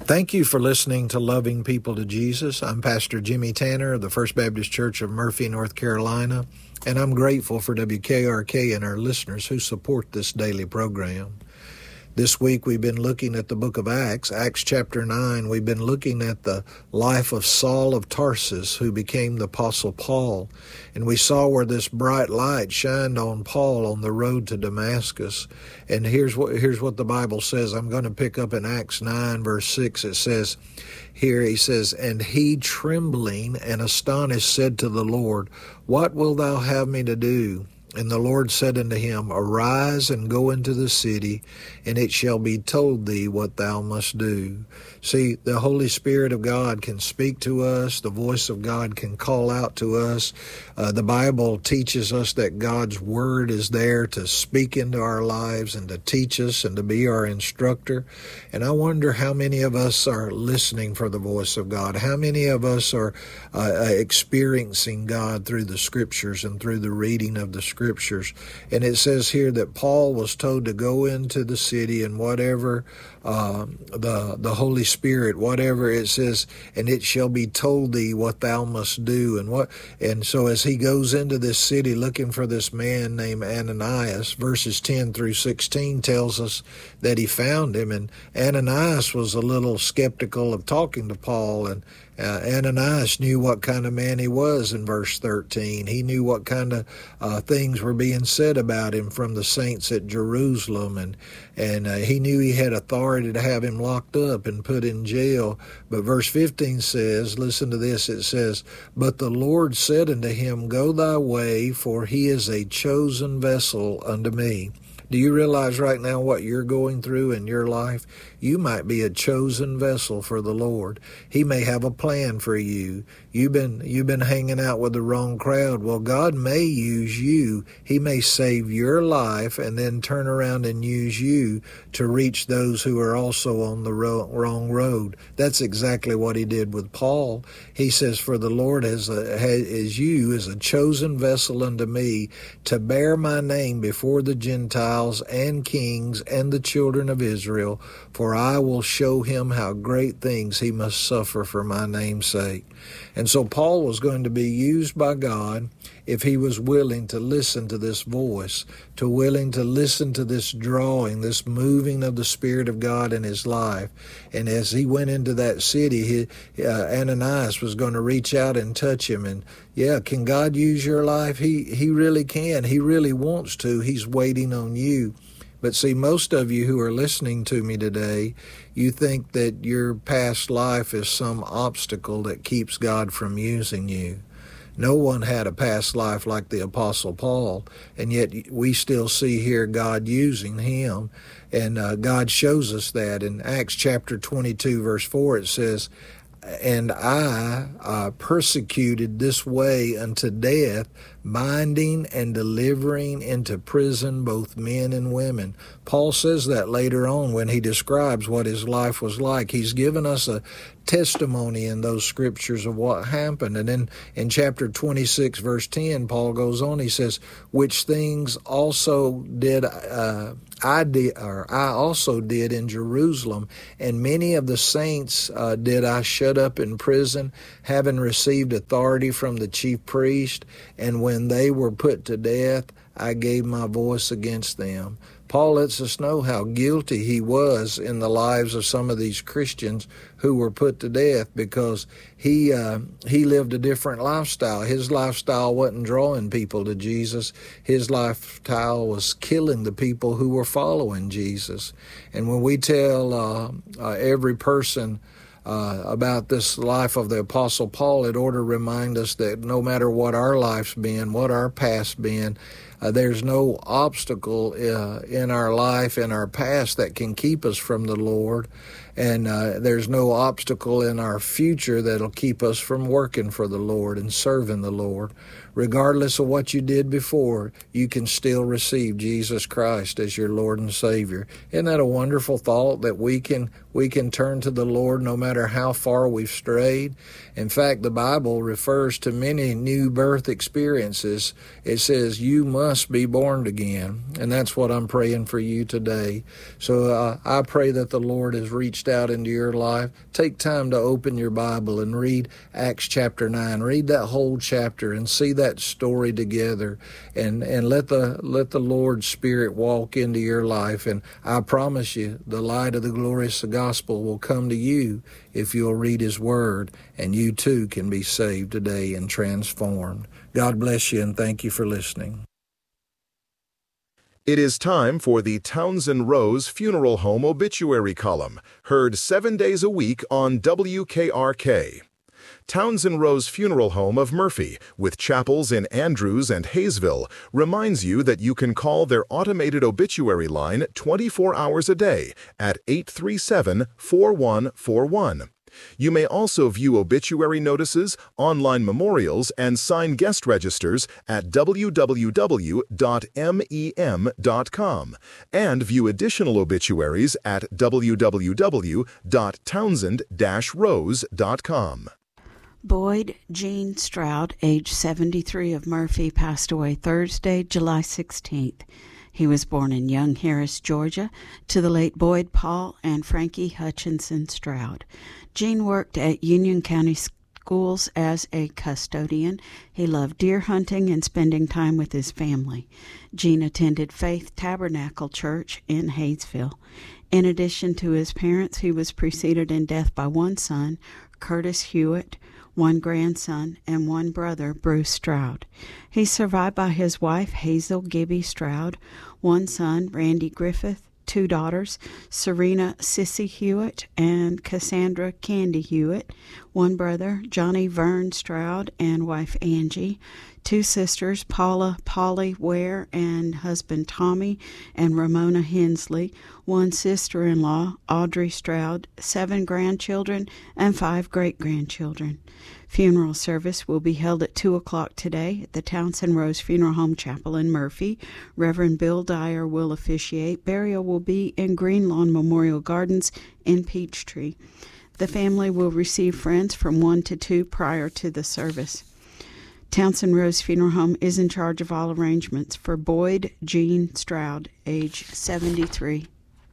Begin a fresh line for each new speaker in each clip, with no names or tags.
Thank you for listening to Loving People to Jesus. I'm Pastor Jimmy Tanner of the First Baptist Church of Murphy, North Carolina, and I'm grateful for WKRK and our listeners who support this daily program. This week we've been looking at the book of Acts chapter 9. We've been looking at the life of Saul of Tarsus, who became the Apostle Paul. And we saw where this bright light shined on Paul on the road to Damascus. And here's what the Bible says. I'm going to pick up in Acts 9, verse 6. It says, he says, "And he, trembling and astonished, said to the Lord, What wilt thou have me to do? And the Lord said unto him, Arise and go into the city, and it shall be told thee what thou must do." See, the Holy Spirit of God can speak to us. The voice of God can call out to us. The Bible teaches us that God's Word is there to speak into our lives and to teach us and to be our instructor. And I wonder how many of us are listening for the voice of God. How many of us are experiencing God through the Scriptures and through the reading of the Scriptures. And it says here that Paul was told to go into the city and whatever the Holy Spirit, whatever it says, and it shall be told thee what thou must do. And so as he goes into this city looking for this man named Ananias, verses 10 through 16 tells us that he found him. And Ananias was a little skeptical of talking to Paul, and Ananias knew what kind of man he was in verse 13. He knew what kind of things were being said about him from the saints at Jerusalem, and he knew he had authority to have him locked up and put in jail. But verse 15 says, listen to this, it says, "But the Lord said unto him, Go thy way, for he is a chosen vessel unto me." Do you realize right now what you're going through in your life? You might be a chosen vessel for the Lord. He may have a plan for you. You've been hanging out with the wrong crowd. Well, God may use you. He may save your life and then turn around and use you to reach those who are also on the wrong road. That's exactly what he did with Paul. He says, "For the Lord is you as a chosen vessel unto me to bear my name before the Gentiles and kings and the children of Israel, for I will show him how great things he must suffer for my name's sake." And so Paul was going to be used by God if he was willing to listen to this voice, willing to listen to this drawing, this moving of the Spirit of God in his life. And as he went into that city, Ananias was going to reach out and touch him. And yeah, can God use your life? He really can. He really wants to. He's waiting on you. But see, most of you who are listening to me today, you think that your past life is some obstacle that keeps God from using you. No one had a past life like the Apostle Paul, and yet we still see here God using him. And God shows us that. In Acts chapter 22, verse 4, it says, "And I persecuted this way unto death, binding and delivering into prison both men and women." Paul says that later on when he describes what his life was like. He's given us a testimony in those scriptures of what happened. And then in chapter 26, verse 10, Paul goes on, he says, "Which things also did I also did in Jerusalem, and many of the saints did I shut up in prison, having received authority from the chief priest, and when they were put to death, I gave my voice against them." Paul lets us know how guilty he was in the lives of some of these Christians who were put to death because he lived a different lifestyle. His lifestyle wasn't drawing people to Jesus. His lifestyle was killing the people who were following Jesus. And when we tell every person about this life of the Apostle Paul, it ought to remind us that no matter what our life's been, what our past been, there's no obstacle in our life, in our past, that can keep us from the Lord. And there's no obstacle in our future that'll keep us from working for the Lord and serving the Lord. Regardless of what you did before, you can still receive Jesus Christ as your Lord and Savior. Isn't that a wonderful thought, that we can We can turn to the Lord no matter how far we've strayed. In fact, the Bible refers to many new birth experiences. It says you must be born again, and that's what I'm praying for you today. So I pray that the Lord has reached out into your life. Take time to open your Bible and read Acts chapter 9. Read that whole chapter and see that story together, and let the Lord's Spirit walk into your life. And I promise you, the light of the glorious gospel will come to you if you'll read His Word, and you too can be saved today and transformed. God bless you, and thank you for listening.
It is time for the Townsend Rose Funeral Home Obituary Column, heard 7 days a week on WKRK. Townsend Rose Funeral Home of Murphy, with chapels in Andrews and Hayesville, reminds you that you can call their automated obituary line 24 hours a day at 837-4141. You may also view obituary notices, online memorials, and sign guest registers at www.mem.com, and view additional obituaries at www.townsend-rose.com.
Boyd Gene Stroud, age 73, of Murphy, passed away Thursday, July 16th. He was born in Young Harris, Georgia, to the late Boyd Paul and Frankie Hutchinson Stroud. Gene worked at Union County Schools as a custodian. He loved deer hunting and spending time with his family. Gene attended Faith Tabernacle Church in Hayesville. In addition to his parents, he was preceded in death by one son, Curtis Hewitt, one grandson, and one brother, Bruce Stroud. He's survived by his wife, Hazel Gibby Stroud, one son, Randy Griffith, two daughters, Serena Sissy Hewitt and Cassandra Candy Hewitt, one brother, Johnny Vern Stroud, and wife Angie, two sisters, Paula Polly Ware and husband Tommy and Ramona Hensley, one sister-in-law, Audrey Stroud, 7 grandchildren, and 5 great-grandchildren. Funeral service will be held at 2 o'clock today at the Townsend Rose Funeral Home Chapel in Murphy. Reverend Bill Dyer will officiate. Burial will be in Green Lawn Memorial Gardens in Peachtree. The family will receive friends from 1 to 2 prior to the service. Townsend Rose Funeral Home is in charge of all arrangements for Boyd Gene Stroud, age 73.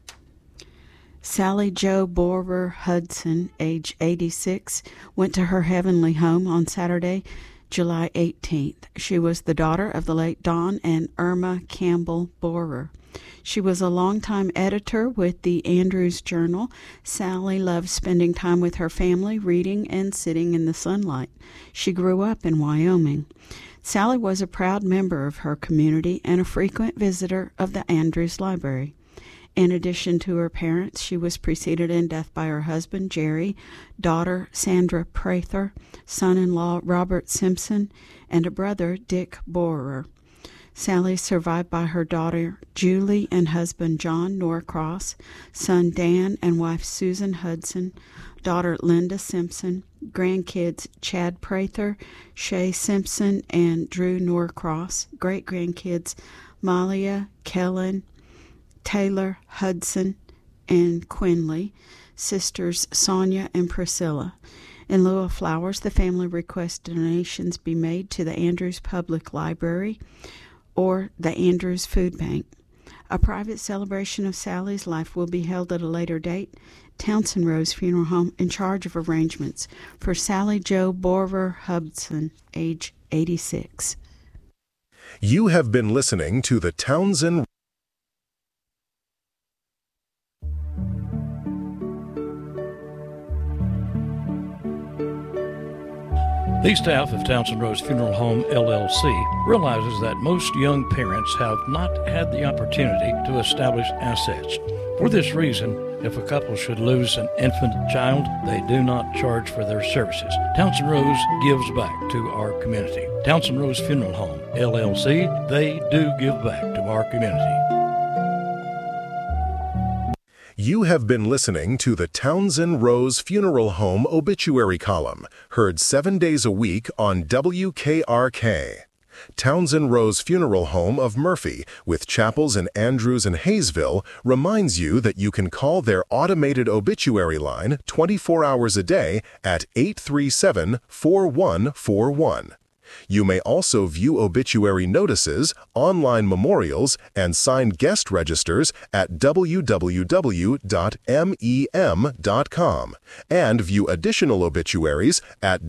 Sally Jo Borer Hudson, age 86, went to her heavenly home on Saturday, July 18th. She was the daughter of the late Don and Irma Campbell Borer. She was a longtime editor with the Andrews Journal. Sally loved spending time with her family, reading, and sitting in the sunlight. She grew up in Wyoming. Sally was a proud member of her community and a frequent visitor of the Andrews Library. In addition to her parents, she was preceded in death by her husband, Jerry, daughter, Sandra Prather, son-in-law, Robert Simpson, and a brother, Dick Borer. Sally is survived by her daughter, Julie, and husband, John Norcross, son, Dan, and wife, Susan Hudson, daughter, Linda Simpson, grandkids, Chad Prather, Shay Simpson, and Drew Norcross, great-grandkids, Malia, Kellen, Taylor, Hudson, and Quinley, sisters Sonia and Priscilla. In lieu of flowers, the family requests donations be made to the Andrews Public Library or the Andrews Food Bank. A private celebration of Sally's life will be held at a later date. Townsend Rose Funeral Home in charge of arrangements for Sally Jo Borer Hudson, age 86.
You have been listening to the Townsend
The staff of Townsend Rose Funeral Home, LLC, realizes that most young parents have not had the opportunity to establish assets. For this reason, if a couple should lose an infant child, they do not charge for their services. Townsend Rose gives back to our community. Townsend Rose Funeral Home, LLC, they do give back to our community.
You have been listening to the Townsend Rose Funeral Home Obituary Column, heard 7 days a week on WKRK. Townsend Rose Funeral Home of Murphy, with chapels in Andrews and Hayesville, reminds you that you can call their automated obituary line 24 hours a day at 837-4141. You may also view obituary notices, online memorials, and signed guest registers at www.mem.com and view additional obituaries at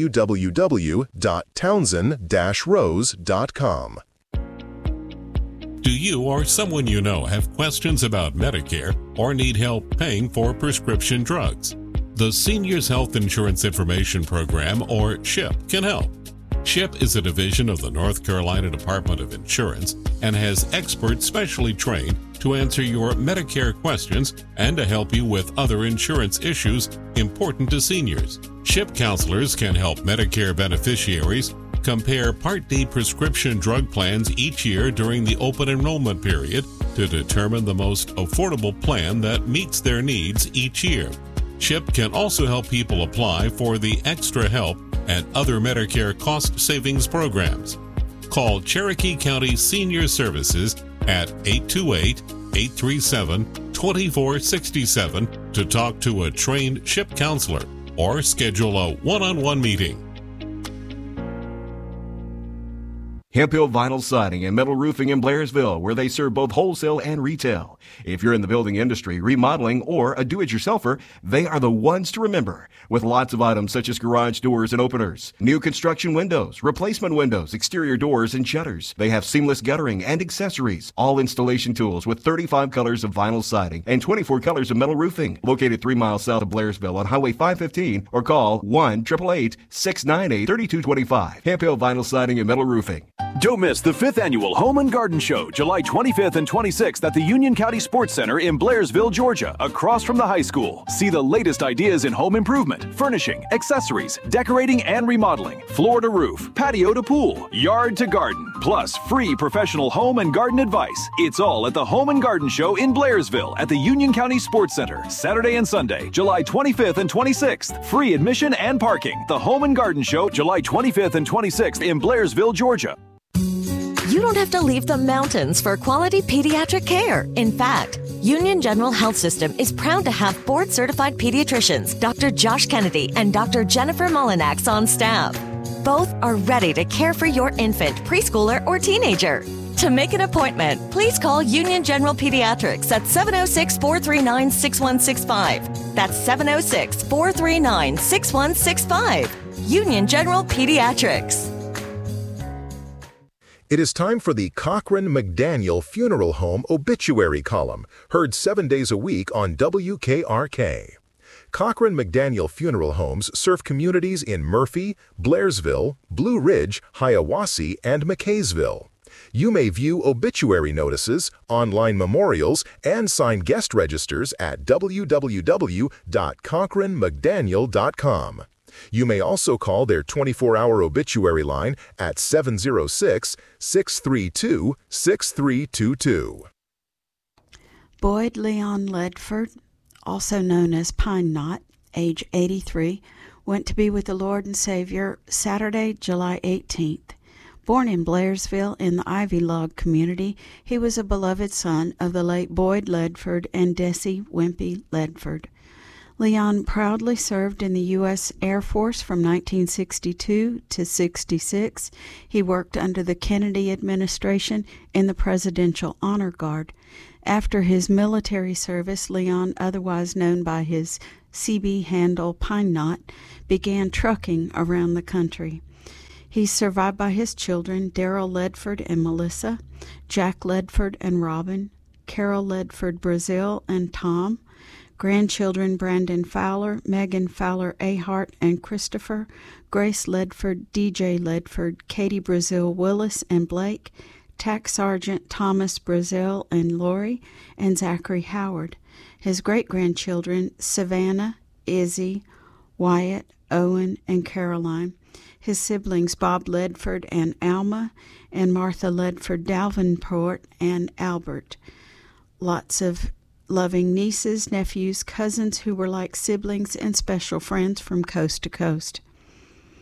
www.townsend-rose.com.
Do you or someone you know have questions about Medicare or need help paying for prescription drugs? The Seniors Health Insurance Information Program, or CHIP, can help. CHIP is a division of the North Carolina Department of Insurance and has experts specially trained to answer your Medicare questions and to help you with other insurance issues important to seniors. CHIP counselors can help Medicare beneficiaries compare Part D prescription drug plans each year during the open enrollment period to determine the most affordable plan that meets their needs each year. CHIP can also help people apply for the extra help and other Medicare cost savings programs. Call Cherokee County Senior Services at 828-837-2467 to talk to a trained CHIP counselor or schedule a one-on-one meeting.
Hemp Hill Vinyl Siding and Metal Roofing in Blairsville, where they serve both wholesale and retail. If you're in the building industry, remodeling, or a do-it-yourselfer, they are the ones to remember. With lots of items such as garage doors and openers, new construction windows, replacement windows, exterior doors, and shutters. They have seamless guttering and accessories. All installation tools with 35 colors of vinyl siding and 24 colors of metal roofing. Located 3 miles south of Blairsville on Highway 515, or call 1-888-698-3225. Hemp Hill Vinyl Siding and Metal Roofing.
Don't miss the 5th Annual Home and Garden Show, July 25th and 26th at the Union County Sports Center in Blairsville, Georgia, across from the high school. See the latest ideas in home improvement, furnishing, accessories, decorating and remodeling, floor to roof, patio to pool, yard to garden, plus free professional home and garden advice. It's all at the Home and Garden Show in Blairsville at the Union County Sports Center, Saturday and Sunday, July 25th and 26th. Free admission and parking. The Home and Garden Show, July 25th and 26th in Blairsville, Georgia.
You don't have to leave the mountains for quality pediatric care. In fact, Union General Health System is proud to have board-certified pediatricians Dr. Josh Kennedy and Dr. Jennifer Mullinax on staff. Both are ready to care for your infant, preschooler, or teenager. To make an appointment, please call Union General Pediatrics at 706-439-6165. That's 706-439-6165. Union General Pediatrics.
It is time for the Cochran McDaniel Funeral Home Obituary Column, heard 7 days a week on WKRK. Cochran McDaniel Funeral Homes serve communities in Murphy, Blairsville, Blue Ridge, Hiawassee, and McKaysville. You may view obituary notices, online memorials, and sign guest registers at www.cochranmcdaniel.com. You may also call their 24-hour obituary line at 706-632-6322.
Boyd Leon Ledford, also known as Pine Knot, age 83, went to be with the Lord and Savior Saturday, July 18th. Born in Blairsville in the Ivy Log community, he was a beloved son of the late Boyd Ledford and Desi Wimpy Ledford. Leon proudly served in the U.S. Air Force from 1962 to 66. He worked under the Kennedy administration in the Presidential Honor Guard. After his military service, Leon, otherwise known by his CB handle Pine Knot, began trucking around the country. He's survived by his children, Daryl Ledford and Melissa, Jack Ledford and Robin, Carol Ledford Brazil and Tom, grandchildren Brandon Fowler, Megan Fowler Ahart and Christopher, Grace Ledford, DJ Ledford, Katie Brazil Willis and Blake, Tax Sergeant Thomas Brazil and Lori, and Zachary Howard. His great-grandchildren Savannah, Izzy, Wyatt, Owen, and Caroline. His siblings Bob Ledford and Alma, and Martha Ledford Davenport and Albert. Lots of loving nieces, nephews, cousins who were like siblings and special friends from coast to coast.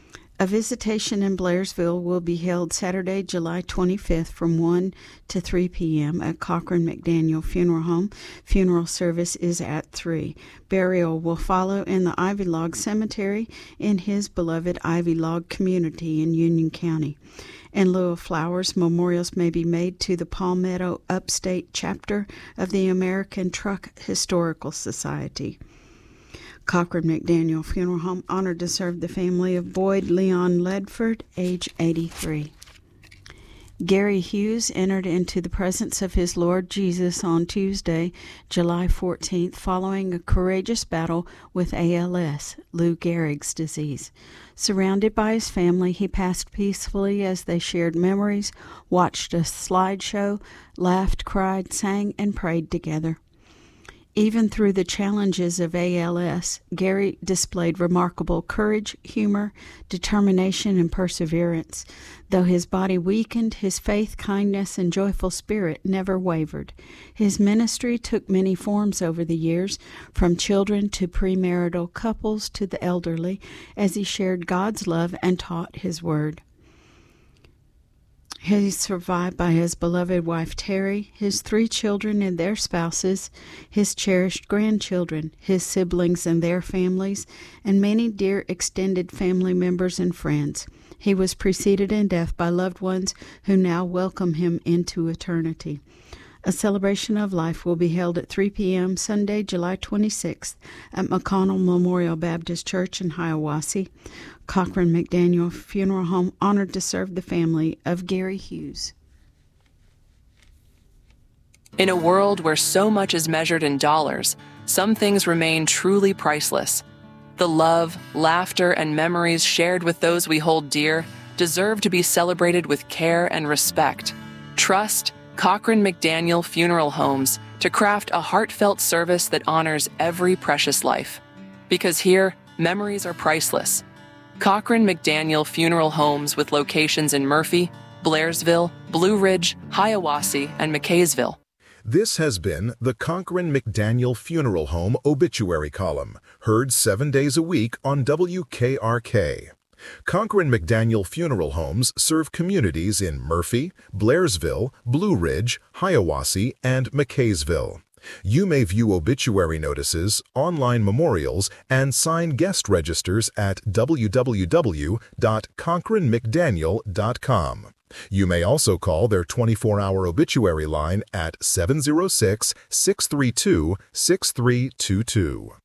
A visitation in Blairsville will be held Saturday, July 25th from 1 to 3 p.m. at Cochran McDaniel Funeral Home. Funeral service is at 3. Burial will follow in the Ivy Log Cemetery in his beloved Ivy Log community in Union County. In lieu of flowers, memorials may be made to the Palmetto Upstate chapter of the American Truck Historical Society. Cochran McDaniel Funeral Home, honored to serve the family of Boyd Leon Ledford, age 83. Gary Hughes entered into the presence of his Lord Jesus on Tuesday, July 14th, following a courageous battle with ALS, Lou Gehrig's disease. Surrounded by his family, he passed peacefully as they shared memories, watched a slideshow, laughed, cried, sang, and prayed together. Even through the challenges of ALS, Gary displayed remarkable courage, humor, determination, and perseverance. Though his body weakened, his faith, kindness, and joyful spirit never wavered. His ministry took many forms over the years, from children to premarital couples to the elderly, as he shared God's love and taught his word. He is survived by his beloved wife Terry, his 3 children and their spouses, his cherished grandchildren, his siblings and their families, and many dear extended family members and friends. He was preceded in death by loved ones who now welcome him into eternity. A celebration of life will be held at 3 p.m. Sunday, July 26th at McConnell Memorial Baptist Church in Hiawassee. Cochran McDaniel Funeral Home, honored to serve the family of Gary Hughes.
In a world where so much is measured in dollars, some things remain truly priceless. The love, laughter, and memories shared with those we hold dear deserve to be celebrated with care and respect. Trust Cochran McDaniel Funeral Homes to craft a heartfelt service that honors every precious life. Because here, memories are priceless. Cochran McDaniel Funeral Homes with locations in Murphy, Blairsville, Blue Ridge, Hiawassee, and McKaysville.
This has been the Cochran McDaniel Funeral Home Obituary Column, heard 7 days a week on WKRK. Cochran McDaniel Funeral Homes serve communities in Murphy, Blairsville, Blue Ridge, Hiawassee, and McKaysville. You may view obituary notices, online memorials, and sign guest registers at www.cochranmcdaniel.com. You may also call their 24-hour obituary line at 706-632-6322.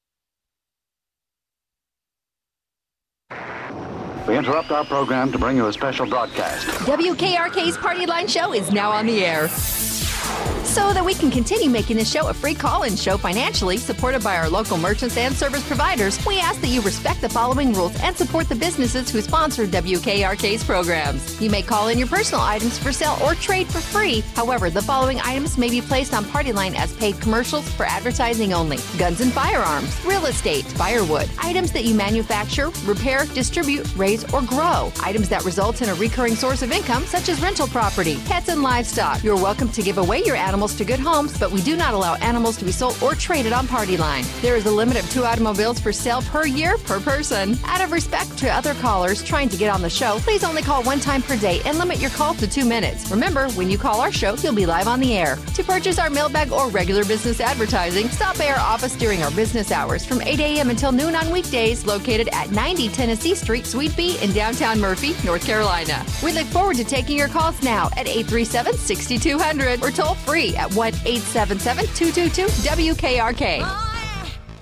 We interrupt our program to bring you a special broadcast.
WKRK's Party Line Show is now on the air. So that we can continue making this show a free call-in show financially, supported by our local merchants and service providers, we ask that you respect the following rules and support the businesses who sponsor WKRK's programs. You may call in your personal items for sale or trade for free. However, the following items may be placed on Party Line as paid commercials for advertising only: guns and firearms, real estate, firewood, items that you manufacture, repair, distribute, raise, or grow, items that result in a recurring source of income, such as rental property, pets, and livestock. You're welcome to give away your animals to good homes, but we do not allow animals to be sold or traded on Party Line. There is a limit of 2 automobiles for sale per year per person. Out of respect to other callers trying to get on the show, please only call 1 time per day and limit your call to 2 minutes. Remember, when you call our show, you'll be live on the air. To purchase our mailbag or regular business advertising, stop by our office during our business hours from 8 a.m. until noon on weekdays, located at 90 Tennessee Street, Suite B in downtown Murphy, North Carolina. We look forward to taking your calls now at 837-6200 or toll free at 1-877-222-WKRK.